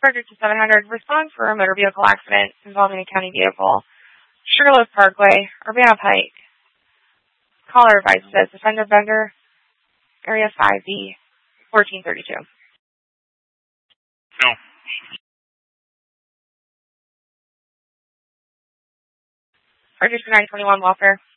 Frederick to 700, respond for a motor vehicle accident involving a county vehicle. Sugarloaf Parkway, Urbana Pike. Caller advises us, offender bender, area 5B, 1432. No. Frederick to 921, welfare.